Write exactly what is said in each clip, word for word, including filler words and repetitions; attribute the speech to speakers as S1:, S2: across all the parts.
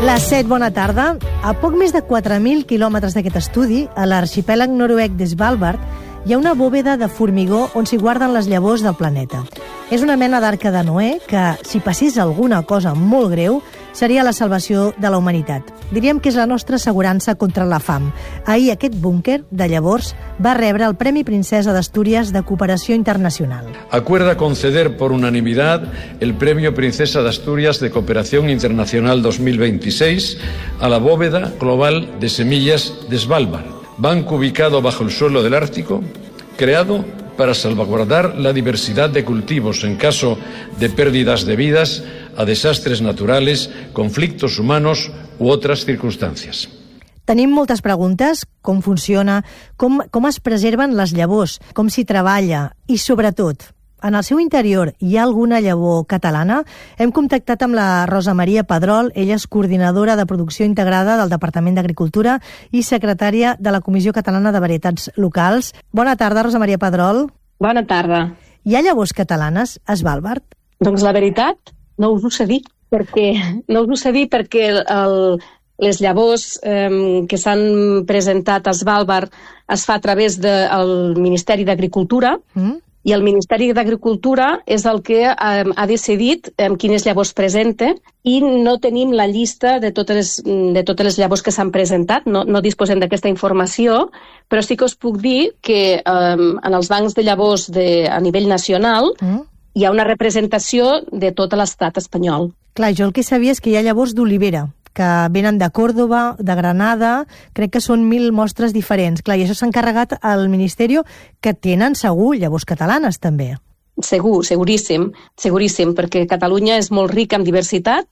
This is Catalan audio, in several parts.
S1: Les set, bona tarda. A poc més de quatre mil quilòmetres d'aquest estudi, a l'arxipèlag noruec de Svalbard, hi ha una bòveda de formigó on s'hi guarden les llavors del planeta. És una mena d'arca de Noè que, si passés alguna cosa molt greu, seria la salvació de la humanitat. Diríem que és la nostra assegurança contra la fam. Ahir aquest búnquer, de llavors, va rebre el Premi Princesa d'Astúries de Cooperació Internacional.
S2: Acuerda conceder por unanimidad el Premio Princesa de Asturias de Cooperación Internacional dos mil veintiséis a la bóveda global de semillas de Svalbard, banco ubicado bajo el suelo del Ártico, creado para salvaguardar la diversidad de cultivos en caso de pérdidas debidas a desastres naturales, conflictos humanos u otras circunstancias.
S1: Tenim moltes preguntes, com funciona, com, com es preserven les llavors, com s'hi treballa i, sobretot, en el seu interior hi ha alguna llavor catalana? Hem contactat amb la Rosa Maria Pedrol, ella és coordinadora de producció integrada del Departament d'Agricultura i secretària de la Comissió Catalana de Varietats Locals. Bona tarda, Rosa Maria Pedrol.
S3: Bona tarda.
S1: Hi ha llavors catalanes a Svalbard?
S3: Doncs la veritat, no us ho sé dir, perquè, no us ho sé dir perquè el, les llavors eh, que s'han presentat a Svalbard es fa a través del Ministeri d'Agricultura, mm. i el Ministeri d'Agricultura és el que eh, ha decidit eh, quines llavors presenta i no tenim la llista de totes les, de totes les llavors que s'han presentat, no, no disposem d'aquesta informació, però sí que us puc dir que eh, en els bancs de llavors de, a nivell nacional mm. hi ha una representació de tot l'estat espanyol.
S1: Clar, jo el que sabia és que hi ha llavors d'olivera, que venen de Còrdova, de Granada, crec que són mil mostres diferents. Clar, i això s'ha encarregat al Ministeri, que tenen segur llavors catalanes també.
S3: Segur, seguríssim, seguríssim, perquè Catalunya és molt rica en diversitat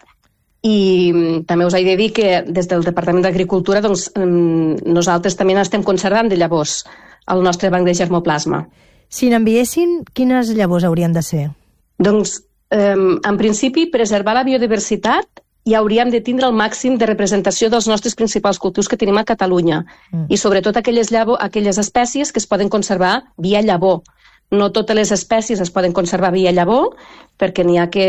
S3: i també us he de dir que des del Departament d'Agricultura doncs, nosaltres també n'estem conservant de llavors al nostre banc de germoplasma.
S1: Si n'enviessin, quines llavors haurien de ser?
S3: Doncs, eh, en principi, preservar la biodiversitat i hauríem de tindre el màxim de representació dels nostres principals cultius que tenim a Catalunya mm. i sobretot aquelles, llavor, aquelles espècies que es poden conservar via llavor. No totes les espècies es poden conservar via llavor, perquè n'hi ha que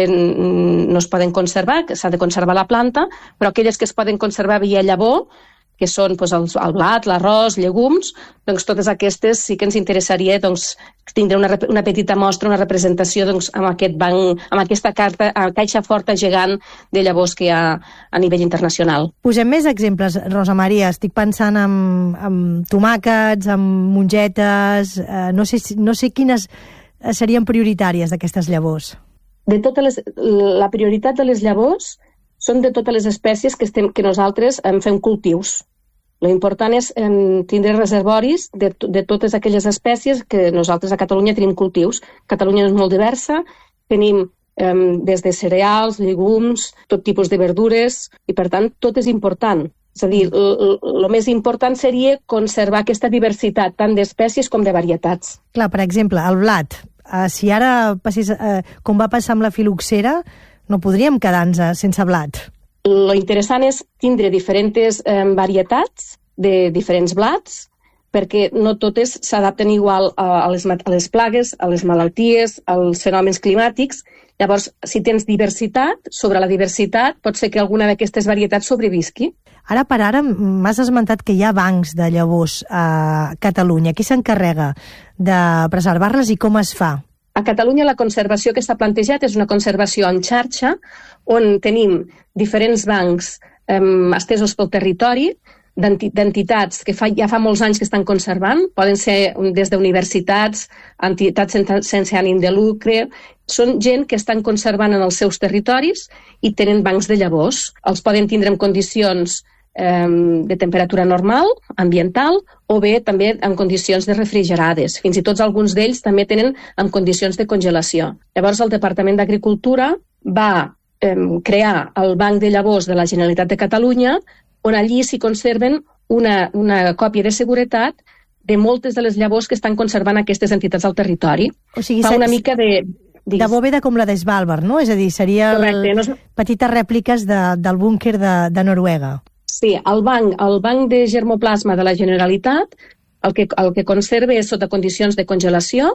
S3: no es poden conservar, que s'ha de conservar la planta, però aquelles que es poden conservar via llavor, que són doncs, el, el blat, l'arròs, llegums, doncs totes aquestes sí que ens interessaria doncs, tindre una, una petita mostra, una representació doncs, amb, aquest banc, amb aquesta carta, caixa forta gegant de llavors que hi ha a nivell internacional.
S1: Posem més exemples, Rosa Maria. Estic pensant en, en tomàquets, en mongetes, eh, no sé, no sé quines serien prioritàries d'aquestes llavors.
S3: De totes les, la prioritat de les llavors són de totes les espècies que, estem, que nosaltres en fem cultius. L'important és eh, tindre reservoris de, de totes aquelles espècies que nosaltres a Catalunya tenim cultius. Catalunya és molt diversa, tenim eh, des de cereals, llegums, tot tipus de verdures, i per tant tot és important. És a dir, el més important seria conservar aquesta diversitat, tant d'espècies com de varietats.
S1: Clar, per exemple, el blat. Eh, si ara passés, eh, com va passar amb la filoxera, no podríem quedar-nos sense blat.
S3: Lo interessant és tindre diferents eh, varietats de diferents blats, perquè no totes s'adapten igual a, a, les, a les plagues, a les malalties, als fenòmens climàtics. Llavors, si tens diversitat, sobre la diversitat pot ser que alguna d'aquestes varietats sobrevisqui.
S1: Ara per ara m'has esmentat que hi ha bancs de llavors a Catalunya. Qui s'encarrega de preservar-les i com es fa?
S3: A Catalunya la conservació que s'ha plantejat és una conservació en xarxa on tenim diferents bancs eh, estesos pel territori d'entitats que fa, ja fa molts anys que estan conservant, poden ser des d'universitats, entitats sense, sense ànim de lucre, són gent que estan conservant en els seus territoris i tenen bancs de llavors. Els poden tindre en condicions eh, de temperatura normal, ambiental, o bé també en condicions de refrigerades. Fins i tot alguns d'ells també tenen en condicions de congelació. Llavors el Departament d'Agricultura va eh, crear el Banc de Llavors de la Generalitat de Catalunya, on allí s'hi conserven una, una còpia de seguretat de moltes de les llavors que estan conservant aquestes entitats al territori.
S1: O sigui,
S3: fa una mica de...
S1: Digues. De bòveda com la de Svalbard, no? És a dir, seria
S3: Correcte, no és...
S1: petites rèpliques de, del búnquer de, de Noruega.
S3: Sí, el banc, el banc de germoplasma de la Generalitat el que, el que conserva és sota condicions de congelació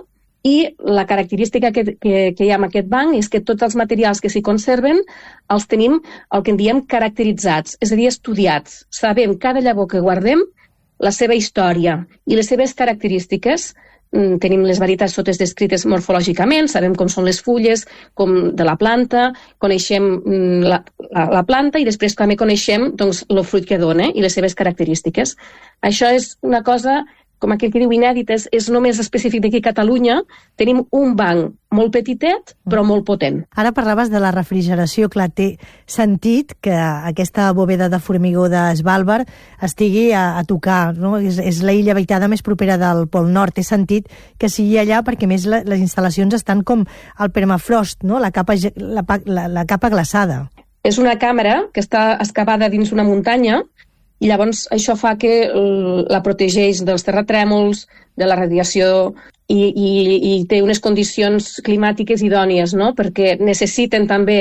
S3: i la característica que, que, que hi ha en aquest banc és que tots els materials que s'hi conserven els tenim el que en diem caracteritzats, és a dir, estudiats. Sabem cada llavor que guardem, la seva història i les seves característiques. Tenim les varietats totes descrites morfològicament, sabem com són les fulles, com de la planta, coneixem la, la, la planta i després també coneixem doncs, el fruit que dona i les seves característiques. Això és una cosa, com aquell que diu inèdit, és, és només específic d'aquí a Catalunya. Tenim un banc molt petitet, però molt potent.
S1: Ara parlaves de la refrigeració. Clar, té sentit que aquesta bòveda de formigó de Svalbard estigui a, a tocar, no? És, és la illa habitada més propera del Pol Nord. Té sentit que sigui allà perquè, més, la, les instal·lacions estan com al permafrost, no? La capa, la, la, la capa glaçada.
S3: És una càmera que està excavada dins una muntanya i llavors això fa que la protegeix dels terratrèmols, de la radiació i, i, i té unes condicions climàtiques idònies, no? Perquè necessiten també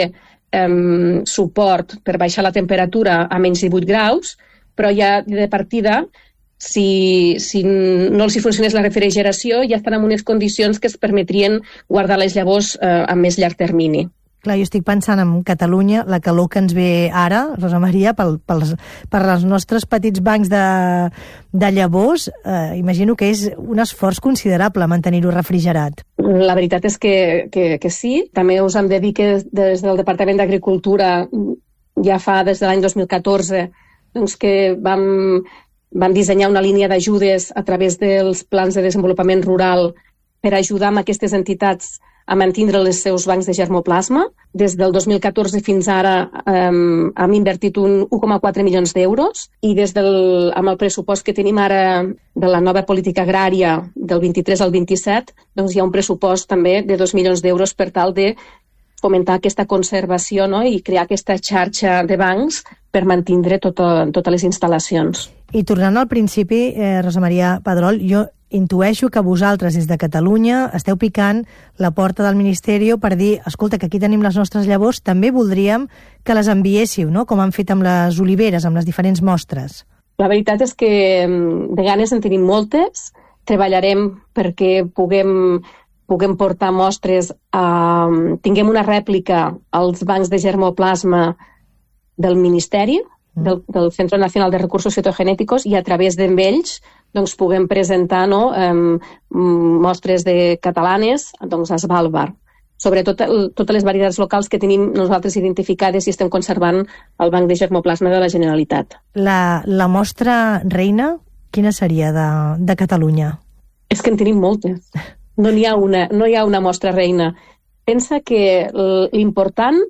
S3: eh, suport per baixar la temperatura a menys divuit graus, però ja de partida, si, si no els hi funcionés la refrigeració, ja estan en unes condicions que es permetrien guardar les llavors eh, a més llarg termini.
S1: Clar, jo estic pensant en Catalunya, la calor que ens ve ara, Rosa Maria, pel, pels, per als nostres petits bancs de, de llavors, eh, imagino que és un esforç considerable mantenir-ho refrigerat.
S3: La veritat és que, que, que sí. També us hem de dir que des del Departament d'Agricultura ja fa des de l'any dos mil catorze doncs que vam, vam dissenyar una línia d'ajudes a través dels plans de desenvolupament rural per ajudar amb aquestes entitats a mantindre els seus bancs de germoplasma. Des del dos mil catorze fins ara eh, hem invertit un un coma quatre milions d'euros i des del, amb el pressupost que tenim ara de la nova política agrària del vint-i-tres al vint-i-set, doncs hi ha un pressupost també de dos milions d'euros per tal de fomentar aquesta conservació, no? I crear aquesta xarxa de bancs per mantindre tota, totes les instal·lacions.
S1: I tornant al principi, eh, Rosa Maria Pedrol, jo intueixo que vosaltres des de Catalunya esteu picant la porta del Ministeri per dir, escolta, que aquí tenim les nostres llavors, també voldríem que les enviéssiu, no? Com han fet amb les oliveres, amb les diferents mostres.
S3: La veritat és que de ganes en tenim moltes. Treballarem perquè puguem, puguem portar mostres, a, tinguem una rèplica als bancs de germoplasma del Ministeri, del, del Centro Nacional de Recursos Citogenèticos, i a través d'ells doncs, puguem presentar no, eh, mostres de catalanes doncs, a Svalbard. Sobretot totes les varietats locals que tenim nosaltres identificades i estem conservant al Banc de Germoplasma de la Generalitat.
S1: La, la mostra reina, quina seria de, de Catalunya?
S3: És que en tenim moltes. No n'hi ha una, no hi ha una mostra reina. Pensa que l'important,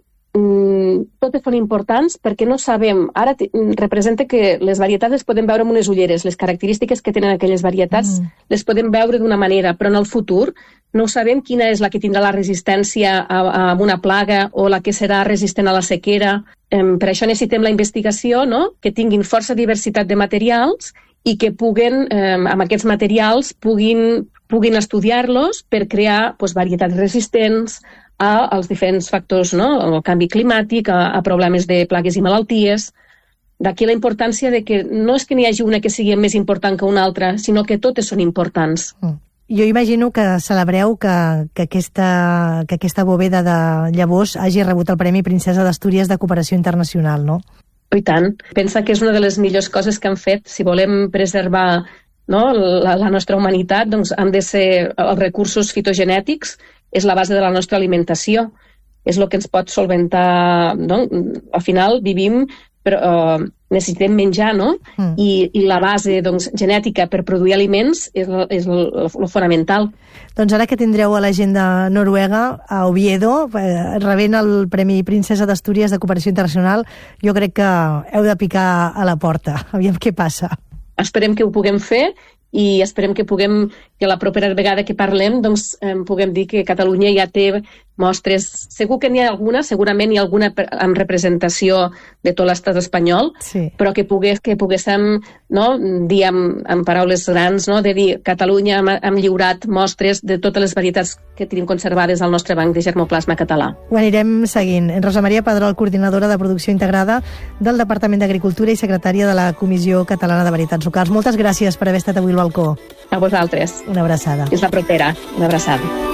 S3: totes són importants perquè no sabem, ara representa que les varietats les podem veure amb unes ulleres, les característiques que tenen aquelles varietats mm. les podem veure d'una manera, però en el futur no sabem quina és la que tindrà la resistència a, a una plaga o la que serà resistent a la sequera. Um, per això necessitem la investigació, no? Que tinguin força diversitat de materials i que puguen, um, amb aquests materials puguin, puguin estudiar-los per crear pues, varietats resistents a, als diferents factors, no? Al canvi climàtic, a, a problemes de plagues i malalties. D'aquí la importància de que no és que n'hi hagi una que sigui més important que una altra, sinó que totes són importants.
S1: Mm. Jo imagino que celebreu que, que, aquesta, que aquesta bòveda de llavors hagi rebut el Premi Princesa d'Astúries de Cooperació Internacional, no?
S3: I tant. Pensa que és una de les millors coses que han fet. Si volem preservar no, la, la nostra humanitat, doncs han de ser els recursos fitogenètics, és la base de la nostra alimentació. És el que ens pot solventar, no? Al final vivim, però uh, necessitem menjar, no? Mm. I, i la base doncs, genètica per produir aliments és el fonamental.
S1: Doncs ara que tindreu a la gent de Noruega, a Oviedo, eh, rebent el Premi Princesa d'Astúries de Cooperació Internacional, jo crec que heu de picar a la porta. Aviam què passa.
S3: Esperem que ho puguem fer i esperem que puguem, que la propera vegada que parlem, doncs eh, puguem dir que Catalunya ja té mostres. Segur que n'hi ha alguna, segurament hi ha alguna amb representació de tot l'estat espanyol, sí. Però que, pogués, que poguéssim no, dir amb, amb paraules grans, no, de dir Catalunya hem, hem lliurat mostres de totes les varietats que tenim conservades al nostre banc de germoplasma català.
S1: Ho anirem seguint. Rosa Maria Pedrol, coordinadora de producció integrada del Departament d'Agricultura i secretària de la Comissió Catalana de Varietats Locals. Moltes gràcies per haver estat avui al balcó.
S3: A vosaltres.
S1: Una abraçada.
S3: Fins la propera. Una abraçada.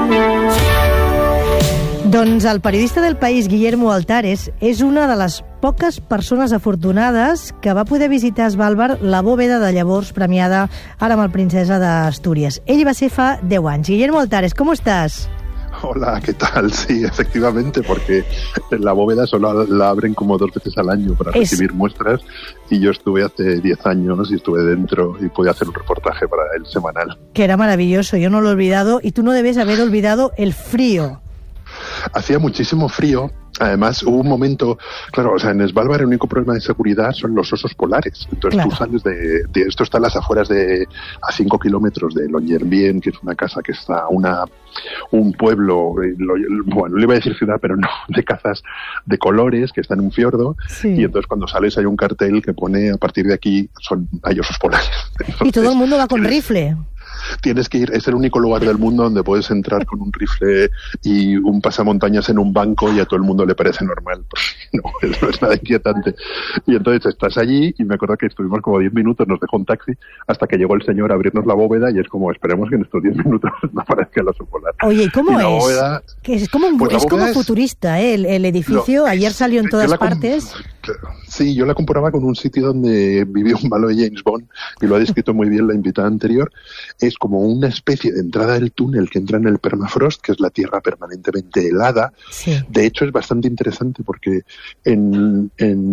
S1: Doncs el periodista del País, Guillermo Altares, és una de les poques persones afortunades que va poder visitar a Svalbard, la bóveda de llavors premiada ara amb el Princesa d'Astúries. Ell va ser fa deu anys. Guillermo Altares, ¿cómo estás?
S4: Hola, ¿qué tal? Sí, efectivamente, porque la bóveda solo la abren como dos veces al año para es... recibir muestras, y yo estuve hace diez años y estuve dentro y pude hacer un reportaje para el semanal.
S1: Que era maravilloso, yo no lo he olvidado, y tú no debes haber olvidado el frío.
S4: Hacía muchísimo frío. Además, hubo un momento, claro, o sea, en Svalbard el único problema de seguridad son los osos polares. Entonces claro. Tú sales de, de, esto está a las afueras de, a cinco kilómetros de Longyearbyen, que es una casa que está, una, un pueblo, lo, bueno, le iba a decir ciudad, pero no, de cazas de colores, que está en un fiordo, sí. Y entonces cuando sales hay un cartel que pone, a partir de aquí, son, hay osos polares. Entonces,
S1: y todo el mundo va con rifle.
S4: Tienes que ir, es el único lugar del mundo donde puedes entrar con un rifle y un pasamontañas en un banco y a todo el mundo le parece normal. No, eso es nada inquietante. Y entonces estás allí y me acuerdo que estuvimos como diez minutos, nos dejó un taxi hasta que llegó el señor a abrirnos la bóveda y es como, esperemos que en estos diez minutos no aparezca el oso polar.
S1: Oye, ¿cómo es?
S4: Bóveda,
S1: que es como, pues es como futurista, ¿eh? El, el edificio, lo, ayer salió en todas partes.
S4: Sí, yo la comparaba con un sitio donde vivió un malo de James Bond y lo ha descrito muy bien la invitada anterior. Es como una especie de entrada del túnel que entra en el permafrost, que es la tierra permanentemente helada. Sí. De hecho, es bastante interesante porque en, en,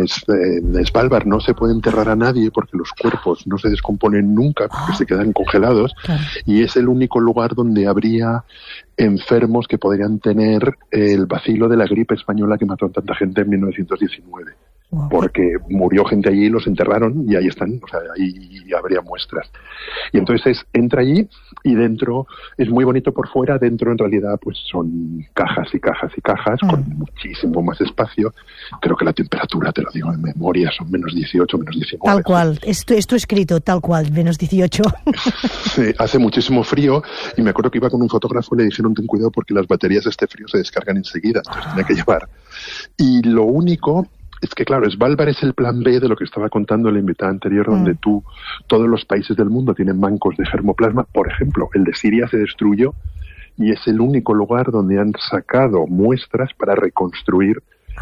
S4: en Svalbard no se puede enterrar a nadie porque los cuerpos no se descomponen nunca, porque oh. se quedan congelados. Claro. Y es el único lugar donde habría enfermos que podrían tener el bacilo de la gripe española que mató a tanta gente en mil novecientos diecinueve. Wow. Porque murió gente allí, los enterraron y ahí están, o sea, ahí habría muestras. Y entonces es, entra allí y dentro es muy bonito por fuera, dentro en realidad pues son cajas y cajas y cajas mm. con muchísimo más espacio. Creo que la temperatura, te lo digo en memoria, son menos dieciocho, menos diecinueve.
S1: Tal cual, esto, esto escrito, tal cual, menos dieciocho.
S4: Sí, hace muchísimo frío y me acuerdo que iba con un fotógrafo y le dijeron ten cuidado porque las baterías de este frío se descargan enseguida, entonces tenía que llevar. Y lo único es que, claro, Svalbard es el plan B de lo que estaba contando la invitada anterior, mm. donde tú, bancos los países del mundo tienen bancos de germoplasma. Por ejemplo, el de Siria se destruyó y es el único lugar donde han sacado muestras para reconstruir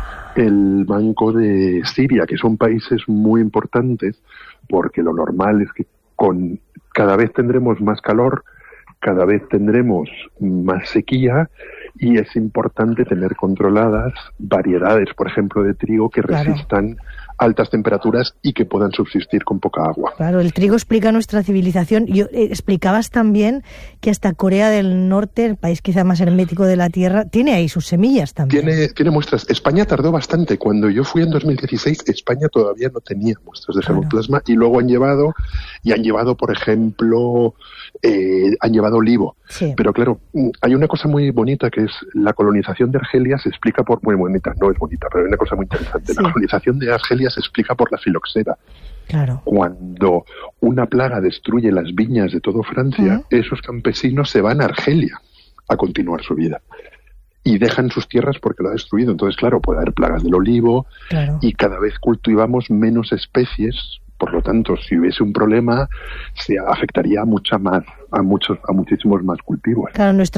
S4: el banco de Siria, que son países muy importantes, porque lo normal es que con cada vez tendremos más calor, cada vez tendremos más sequía, y es importante tener controladas variedades, por ejemplo, de trigo que claro. resistan altas temperaturas y que puedan subsistir con poca agua.
S1: Claro, el trigo explica nuestra civilización. Yo, eh, explicabas también que hasta Corea del Norte, el país quizá más hermético de la Tierra, tiene ahí sus semillas también.
S4: Tiene, tiene muestras. España tardó bastante. Cuando yo fui en dos mil dieciséis, España todavía no tenía muestras de claro. germoplasma y luego han llevado, y han llevado, por ejemplo, eh, han llevado olivo. Sí. Pero claro, hay una cosa muy bonita que es la colonización de Argelia se explica por, muy bonita, no es bonita, pero hay una cosa muy interesante. Sí. La colonización de Argelia se explica por la filoxera. Claro. Cuando una plaga destruye las viñas de todo Francia, uh-huh. esos campesinos se van a Argelia a continuar su vida. Y dejan sus tierras porque lo ha destruido. Entonces, claro, puede haber plagas del olivo claro. y cada vez cultivamos menos especies. Por lo tanto, si hubiese un problema, se afectaría a mucha más, a muchos, a muchísimos más cultivos.
S1: Claro, nuestra